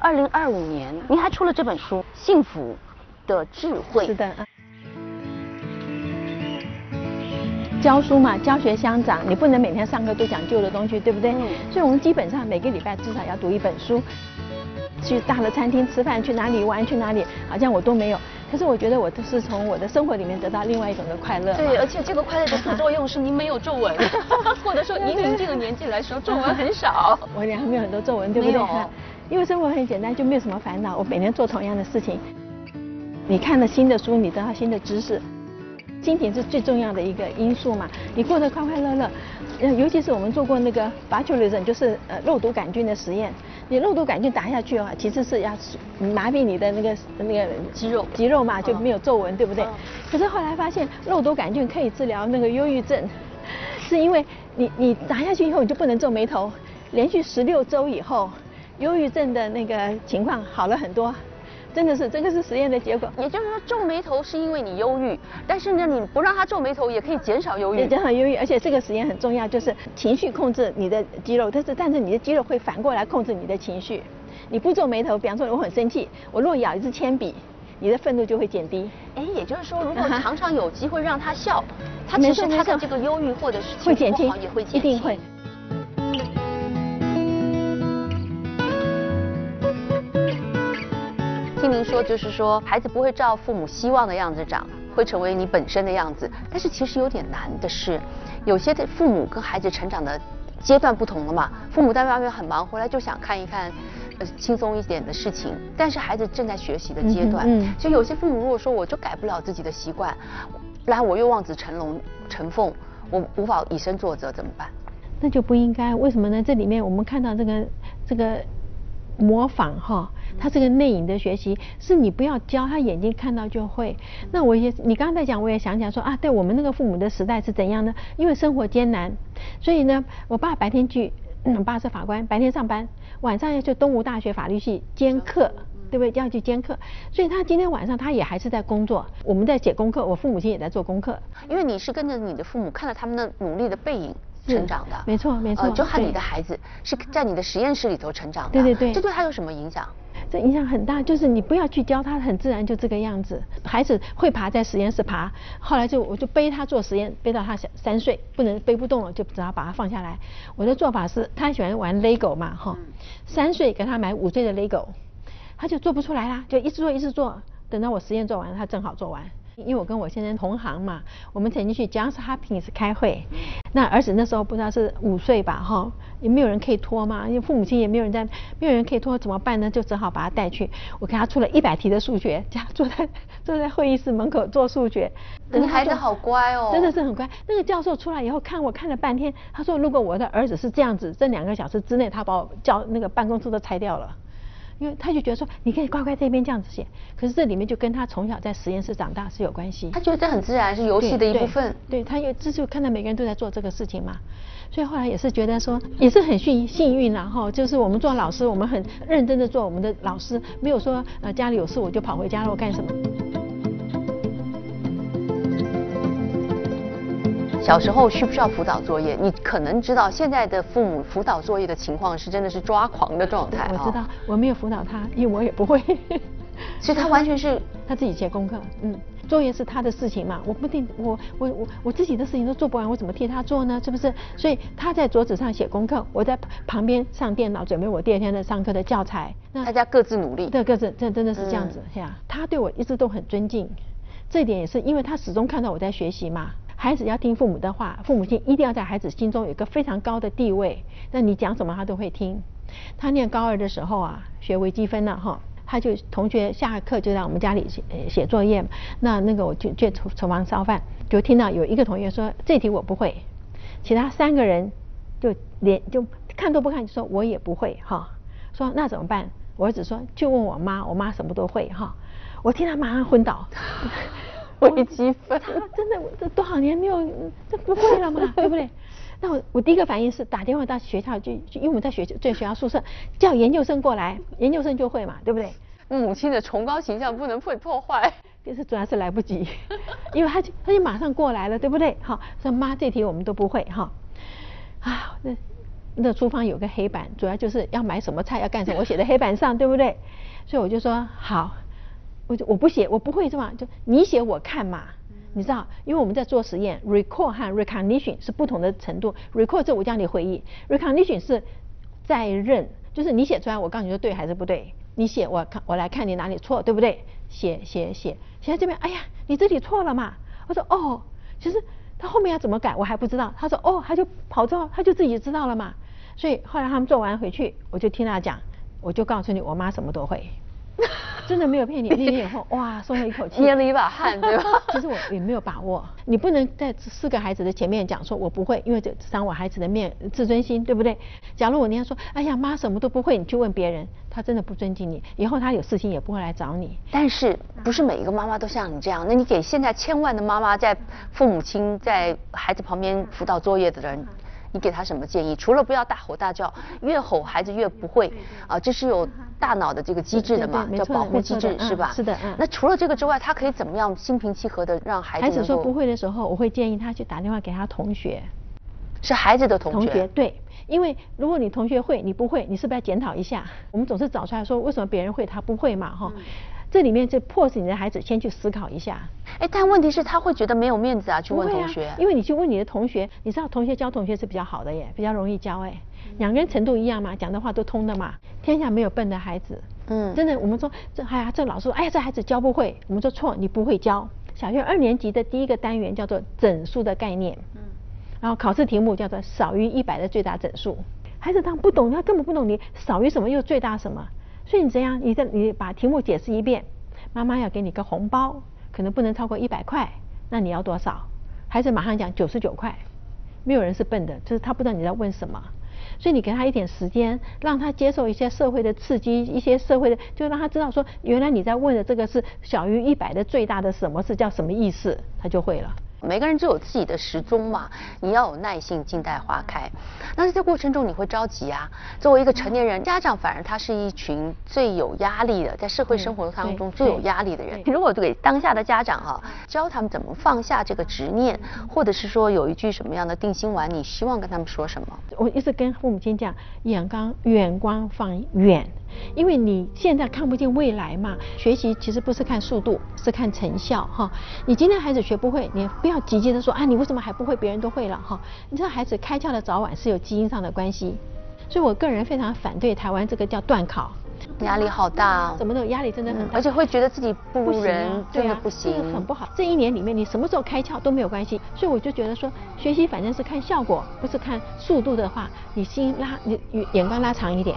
2025年，您还出了这本书《幸福的智慧》。 是的。教书嘛，教学相长，你不能每天上课都讲旧的东西，对不对？所以我们基本上每个礼拜至少要读一本书。去大的餐厅吃饭，去哪里玩，去哪里，好像我都没有。可是我觉得我都是从我的生活里面得到另外一种的快乐。 对，而且这个快乐的副作用是您没有皱纹，或者说以您这个年纪来说，皱纹很少。 我脸上没有很多皱纹，对不对？ 没有。 因为生活很简单，就没有什么烦恼。我每天做同样的事情。你看了新的书，你得到新的知识。心情是最重要的一个因素嘛，你过得快快乐乐，尤其是我们做过那个 botulism， 就是肉毒杆菌的实验，你肉毒杆菌打下去的话，其实是要麻痹你的那个肌肉嘛，就没有皱纹，对不对？可是后来发现肉毒杆菌可以治疗那个忧郁症，是因为你打下去以后你就不能皱眉头，连续16周以后，忧郁症的那个情况好了很多。真的是，这个是实验的结果。 也就是说，皱眉头是因为你忧郁，但是呢，你不让他皱眉头，也可以减少忧郁。 也减少忧郁，而且这个实验很重要，就是情绪控制你的肌肉，但是你的肌肉会反过来控制你的情绪。你不皱眉头，比方说我很生气，我若咬一支铅笔，你的愤怒就会减低。 哎，也就是说，如果常常有机会让他笑，他其实他的这个忧郁或者是会减轻， 也会减轻， 一定会。 听您说，就是说孩子不会照父母希望的样子长，会成为你本身的样子。但是其实有点难的是，有些的父母跟孩子成长的阶段不同了嘛。父母在外面很忙，回来就想看一看轻松一点的事情，但是孩子正在学习的阶段，所以有些父母如果说我就改不了自己的习惯，然后我又望子成凤，我无法以身作则，怎么办？ 那就不应该。为什么呢？这里面我们看到这个模仿哈，它这个内隐的学习，是你不要教他眼睛看到就会。那你刚刚在讲，我也想起来说啊，对我们那个父母的时代是怎样呢？因为生活艰难，所以呢，我爸白天我爸是法官，白天上班，晚上要去东吴大学法律系兼课。对不对？要去兼课，所以他今天晚上他也还是在工作。我们在写功课，我父母亲也在做功课。 因为你是跟着你的父母看了他们的努力的背影成长的， 没错没错。 就和你的孩子是在你的实验室里头成长的， 对， 这对他有什么影响？ 这影响很大，就是你不要去教他，很自然就这个样子。孩子会爬，在实验室爬，后来我就背他做实验，背到他3岁，背不动了，就只好把他放下来。我的做法是，他喜欢玩 Lego 嘛，哈，3岁给他买5岁的 Lego。他就做不出来啦，就一直做，等到我实验做完，他正好做完。因为我跟我先生同行嘛，我们曾经去 Johns Hopkins 开会，那儿子那时候不知道是5岁吧，哈，也没有人可以拖嘛，因为父母亲也没有人可以拖，怎么办呢？就只好把他带去，我给他出了100题的数学，叫他坐在会议室门口做数学。 你孩子好乖哦， 真的是很乖。那个教授出来以后看了半天，他说如果我的儿子是这样子，这2个小时之内他把我那个办公室都拆掉了。因为他就觉得说，你可以乖乖这边这样子写，可是这里面就跟他从小在实验室长大是有关系。 他觉得这很自然，是游戏的一部分。 对，他这就看到每个人都在做这个事情嘛，所以后来也是觉得说，也是很幸运啦哈，就是我们做老师，我们很认真的做我们的老师，没有说家里有事我就跑回家了，我干什么。 小时候需不需要辅导作业？你可能知道现在的父母辅导作业的情况是真的是抓狂的状态。 我知道，我没有辅导他，因为我也不会。 所以他完全是他自己写功课，作业是他的事情嘛，我不定我自己的事情都做不完，我怎么替他做呢？是不是？所以他在桌子上写功课，我在旁边上电脑准备我第2天的上课的教材。 大家各自努力。 对，各自，这真的是这样子呀。他对我一直都很尊敬，这一点也是因为他始终看到我在学习嘛。孩子要听父母的话，父母亲一定要在孩子心中有一个非常高的地位。那你讲什么他都会听。他念高2的时候啊，学微积分了哈，他就同学下课就在我们家里写作业，那个我就厨房烧饭，就听到有一个同学说这题我不会，其他3个人就看都不看就说我也不会哈，说那怎么办？我儿子说就问我妈，我妈什么都会哈，我听他马上昏倒。 微积分， 他真的这多少年没有，这不会了嘛，对不对？那我第一个反应是打电话到学校，就因为我们在学校宿舍，叫研究生过来，研究生就会嘛，对不对？ 母亲的崇高形象不能被破坏。 就是主要是来不及，因为他就马上过来了，对不对？好，说妈这题我们都不会哈，那那厨房有个黑板，主要就是要买什么菜要干什么，我写在黑板上，对不对？所以我就说好，我不写，我不会是吧？就你写我看嘛。你知道，因为我们在做实验 ，recall 和 recognition 是不同的程度。recall 这我叫你回忆 ，recognition 是在认，就是你写出来，我告诉你说对还是不对。你写我来看你哪里错，对不对？写在这边，哎呀，你这里错了嘛？我说哦，其实他后面要怎么改我还不知道。他说哦，他就跑之后他就自己知道了嘛。所以后来他们做完回去，我就听他讲，我就告诉你，我妈什么都会。真的没有骗你，那天以后哇，松了一口气， 捏了一把汗，对吧？ 其实我也没有把握，你不能在4个孩子的前面讲说我不会，因为这伤我孩子的自尊心，对不对？假如我那样说，哎呀妈什么都不会，你去问别人，他真的不尊敬你，以后他有事情也不会来找你。 但是不是每一个妈妈都像你这样？那你给现在千万的妈妈，在父母亲在孩子旁边辅导作业的人，你给他什么建议？除了不要大吼大叫，越吼孩子越不会啊，这是有大脑的这个机制的嘛，叫保护机制，是吧？ 是的， 那除了这个之外，他可以怎么样心平气和的让孩子？ 孩子说不会的时候，我会建议他去打电话给他同学。 是孩子的同学？ 对，因为如果你同学会，你不会，你是不是要检讨一下？我们总是找出来说为什么别人会他不会嘛，哈。这里面就迫使你的孩子先去思考一下。 但问题是他会觉得没有面子啊，去问同学。 因为你去问你的同学，你知道同学教同学是比较好的耶，比较容易教哎。2个人程度一样嘛，讲的话都通的嘛。天下没有笨的孩子。真的，我们说这老师说，哎呀，这孩子教不会，我们说错，你不会教。小学2年级的第1个单元叫做整数的概念。然后考试题目叫做少于100的最大整数。孩子他不懂，他根本不懂你少于什么又最大什么。所以你怎样？你把题目解释一遍，妈妈要给你个红包，可能不能超过100块，那你要多少？孩子马上讲99块。没有人是笨的，就是他不知道你在问什么。所以你给他一点时间，让他接受一些社会的刺激，一些社会的，就让他知道说，原来你在问的这个是小于100的最大的什么是叫什么意思，他就会了。 每个人都有自己的时钟嘛，你要有耐性，静待花开。那在这过程中你会着急啊。作为一个成年人，家长反而他是一群最有压力的，在社会生活当中最有压力的人。如果给当下的家长教他们怎么放下这个执念，或者是说有一句什么样的定心丸，你希望跟他们说什么？ 我一直跟父母亲讲，眼光放远。因为你现在看不见未来嘛，学习其实不是看速度，是看成效哈。你今天孩子学不会，你不要急急的说啊，你为什么还不会，别人都会了哈。你知道孩子开窍的早晚是有基因上的关系，所以我个人非常反对台湾这个叫段考， 压力好大， 怎么的压力真的很大， 而且会觉得自己不如人，真的不行， 这个很不好。这1年里面你什么时候开窍都没有关系，所以我就觉得说，学习反正是看效果，不是看速度的话，你眼光拉长一点。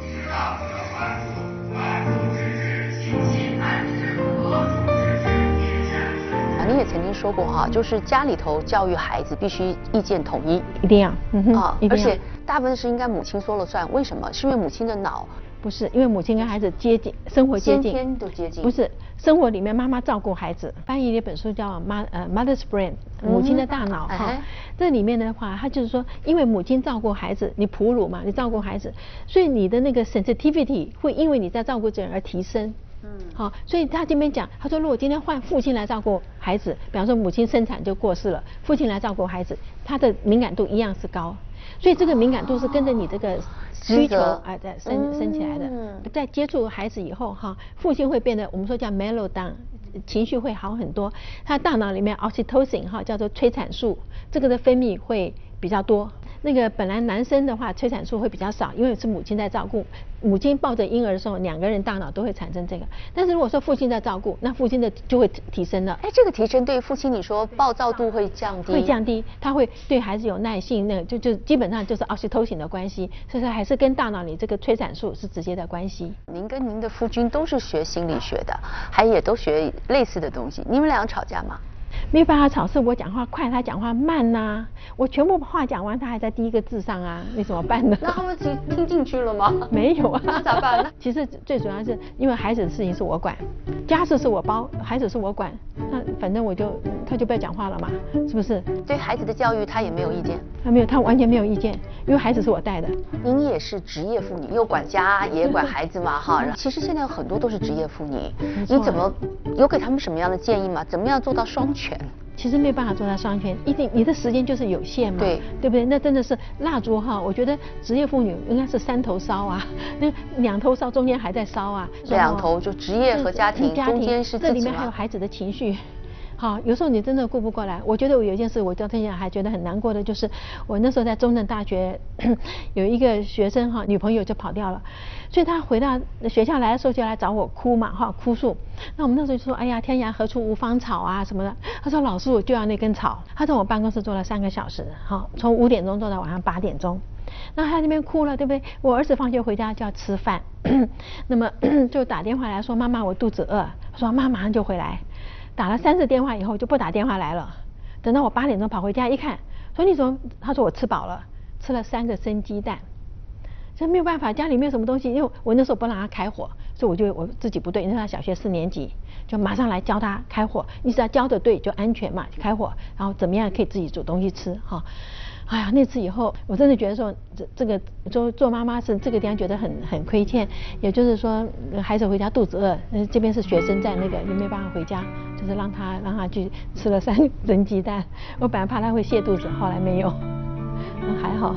你也曾经说过就是家里头教育孩子必须意见统一， 一定要， 而且大部分是应该母亲说了算。为什么？是因为母亲的脑？ 不是，因为母亲跟孩子接近，生活接近， 先天都接近。 不是，生活里面妈妈照顾孩子。翻译了一本书叫Mother's Brain， 母亲的大脑这里面的话，它就是说，因为母亲照顾孩子，你哺乳嘛，你照顾孩子，所以你的那个 sensitivity 会因为你在照顾这人而提升。所以他这边讲，他说如果今天换父亲来照顾孩子，比方说母亲生产就过世了，父亲来照顾孩子，他的敏感度一样是高。所以这个敏感度是跟着你这个需求在升起来的。在接触孩子以后父亲会变得我们说叫 mellow down， 情绪会好很多。他大脑里面 oxytocin 叫做催产素，这个的分泌会比较多。那个本来男生的话催产素会比较少，因为是母亲在照顾，母亲抱着婴儿的时候，2个人大脑都会产生这个。但是如果说父亲在照顾，那父亲的就会提升了。 这个提升对父亲你说暴躁度会降低？ 会降低，他会对孩子有耐性，那就基本上就是 oxytocin 的关系，所以还是跟大脑里这个催产素是直接的关系。 您跟您的夫君都是学心理学的，还也都学类似的东西，你们俩吵架吗？ 没有办法吵，是我讲话快，他讲话慢呐。我全部话讲完，他还在第1个字上啊，你怎么办呢？ 那他们听进去了吗？ 没有啊， 那咋办呢？ 其实最主要是因为孩子的事情是我管，家事是我包，孩子是我管，那反正他就不要讲话了嘛，是不是？ 对孩子的教育他也没有意见？ 他完全没有意见，因为孩子是我带的。 您也是职业妇女，又管家也管孩子嘛其实现在很多都是职业妇女，你怎么有给他们什么样的建议吗？怎么样做到双全？ 其实没有办法做到双全，一定你的时间就是有限嘛，对不对？那真的是蜡烛哈，我觉得职业妇女应该是3头烧啊，那2头烧中间还在烧啊 ，2头就职业和家庭，中间是这里面还有孩子的情绪。好，有时候你真的顾不过来。我觉得我有一件事，我到现在还觉得很难过的，就是我那时候在中正大学有一个学生哈，女朋友就跑掉了，所以他回到学校来的时候就来找我哭嘛，哈，哭诉。那我们那时候就说，哎呀，天涯何处无芳草啊什么的。他说老师，我就要那根草。他在我办公室坐了3个小时，哈，从5点钟坐到晚上8点钟。那他那边哭了，对不对？我儿子放学回家就要吃饭，那么就打电话来说，妈妈，我肚子饿。他说妈马上就回来。打了3次电话以后就不打电话来了，等到我8点钟跑回家一看，说你怎么？他说我吃饱了，吃了3个生鸡蛋。这没有办法，家里没有什么东西，因为我那时候不让他开火，所以我自己不对，因为他小学4年级，就马上来教他开火。你只要教得对就安全嘛，开火，然后怎么样可以自己煮东西吃哈。哎呀，那次以后，我真的觉得说，这个做妈妈是这个地方觉得很亏欠。也就是说，孩子回家肚子饿，这边是学生在那个也没办法回家，就是让他去吃了3蒸鸡蛋。我本来怕他会泻肚子，后来没有，还好。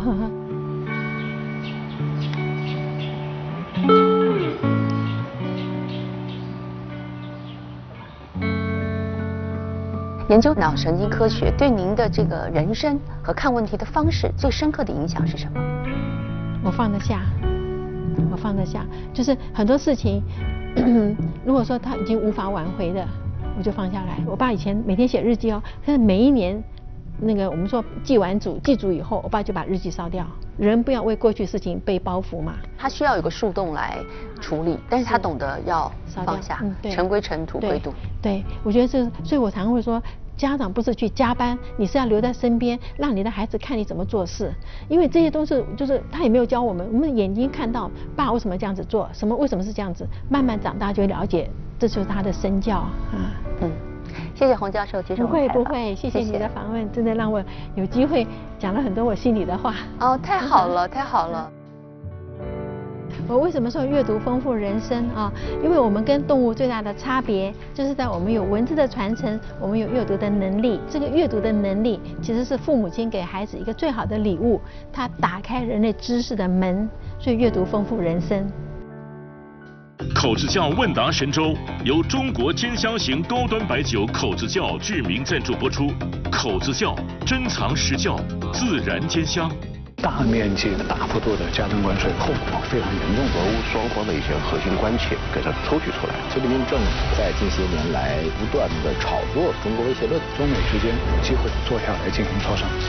研究脑神经科学对您的这个人生和看问题的方式最深刻的影响是什么？ 我放得下，就是很多事情，如果说他已经无法挽回的，我就放下来。我爸以前每天写日记哦，但是每一年那个我们说祭祖以后，我爸就把日记烧掉。人不要为过去事情被包袱嘛。 他需要有个树洞来处理，但是他懂得要放下，尘归尘，土归土。 对，我觉得所以我常会说，家长不是去加班，你是要留在身边，让你的孩子看你怎么做事。因为这些都是就是他也没有教我们眼睛看到爸为什么这样子做，为什么是这样子，慢慢长大就会了解，这就是他的身教啊。 谢谢洪教授接受我们采访。 不会，谢谢你的访问，真的让我有机会讲了很多我心里的话。 哦，太好了，太好了。 我为什么说阅读丰富人生啊？因为我们跟动物最大的差别，就是在我们有文字的传承，我们有阅读的能力。这个阅读的能力，其实是父母亲给孩子一个最好的礼物，它打开人类知识的门。所以阅读丰富人生。 口子窖问答神州由中国兼香型高端白酒口子窖志明赞助播出。口子窖珍藏实窖，自然兼香。 大面积的大幅度的加征关税，后果非常严重，俄乌双方的一些核心关切给它抽取出来。习近平政府在近些年来不断的炒作中国威胁论，中美之间有机会坐下来进行磋商。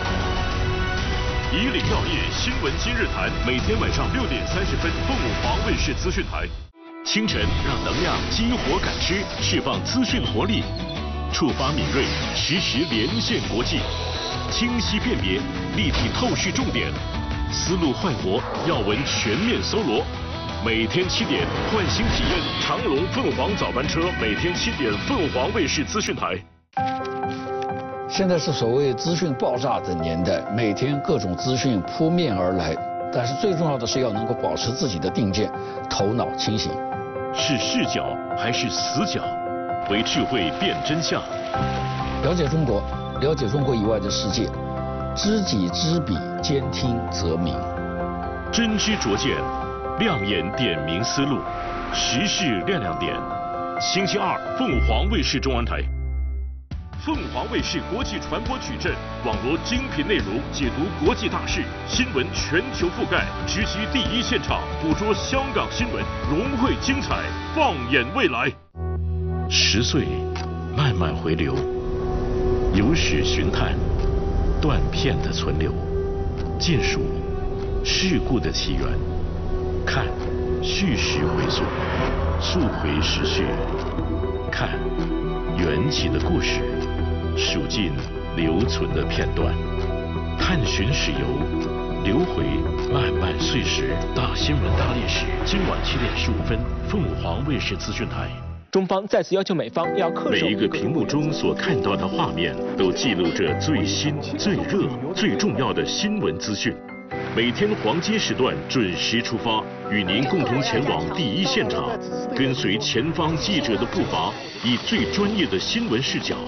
以领要业新闻今日谈，每天晚上6点30分，凤凰卫视资讯台。清晨让能量激活感知，释放资讯活力，触发敏锐，实时连线国际，清晰辨别，立体透视重点，思路焕活，要闻全面搜罗。每天7点，唤醒体验长龙凤凰早班车，每天7点，凤凰卫视资讯台。 现在是所谓资讯爆炸的年代，每天各种资讯扑面而来，但是最重要的是要能够保持自己的定见，头脑清醒。 是视角还是死角？为智慧辨真相。 了解中国，了解中国以外的世界，知己知彼，兼听则明。 真知灼见，亮眼点明思路，时事亮亮点。星期二，凤凰卫视中文台。凤凰卫视国际传播矩阵，网罗精品内容，解读国际大事，新闻全球覆盖，直击第一现场，捕捉香港新闻，融汇精彩，放眼未来。10岁，慢慢回流，有史寻探，断片的存留，见数事故的起源，看叙事回溯，溯回时序，看缘起的故事。数尽留存的片段，探寻史游，留回漫漫岁时。大新闻大历史，今晚7点15分，凤凰卫视资讯台。 中方再次要求美方要恪守。 每一个屏幕中所看到的画面，都记录着最新、最热、最重要的新闻资讯。每天黄金时段准时出发，与您共同前往第一现场，跟随前方记者的步伐，以最专业的新闻视角，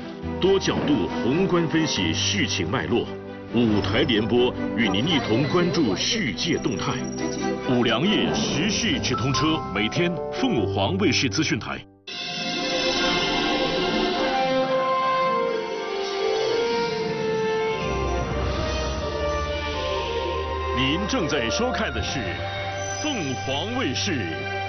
多角度宏观分析事情脉络，舞台联播与您一同关注世界动态。五粮液时事直通车，每天凤凰卫视资讯台。您正在收看的是凤凰卫视